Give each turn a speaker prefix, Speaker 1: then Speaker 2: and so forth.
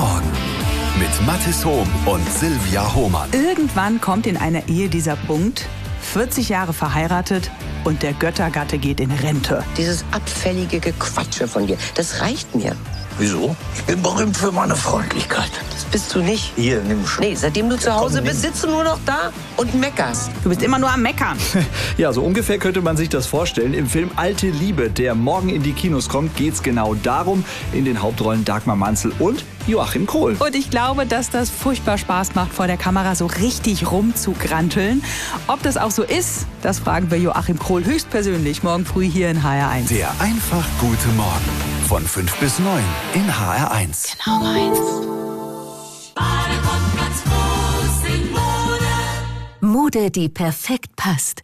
Speaker 1: Morgen mit Mathis Hohm und Silvia Hohmann.
Speaker 2: Irgendwann kommt in einer Ehe dieser Punkt, 40 Jahre verheiratet und der Göttergatte geht in Rente.
Speaker 3: Dieses abfällige Gequatsche von dir, das reicht mir.
Speaker 4: Wieso? Ich bin berühmt für meine Freundlichkeit.
Speaker 3: Das bist du nicht.
Speaker 4: Hier, nimm schon.
Speaker 3: Nee, seitdem du zu Hause bist, sitzt du nur noch da und meckerst.
Speaker 2: Du bist immer nur am Meckern.
Speaker 5: Ja, so ungefähr könnte man sich das vorstellen. Im Film Alte Liebe, der morgen in die Kinos kommt, geht's genau darum. In den Hauptrollen Dagmar Manzel und Joachim Krohl.
Speaker 2: Und ich glaube, dass das furchtbar Spaß macht, vor der Kamera so richtig rumzugranteln. Ob das auch so ist, das fragen wir Joachim Krohl höchstpersönlich morgen früh hier in HR1.
Speaker 1: Der einfach gute Morgen. Von 5 bis 9 in HR1.
Speaker 2: Genau meins.
Speaker 6: Mode, die perfekt passt.